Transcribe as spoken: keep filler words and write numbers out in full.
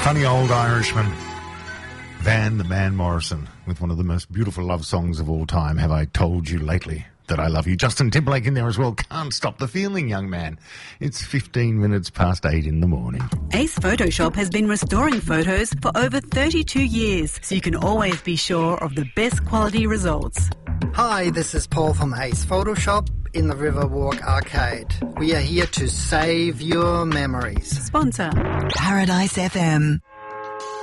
Funny old Irishman, Van the Man Morrison, with one of the most beautiful love songs of all time, Have I Told You Lately That I Love You. Justin Timberlake in there as well. Can't stop the feeling, young man. It's fifteen minutes past eight in the morning. Ace Photoshop has been restoring photos for over thirty-two years, so you can always be sure of the best quality results. Hi, this is Paul from Ace Photoshop in the Riverwalk Arcade. We are here to save your memories. Sponsor Paradise F M.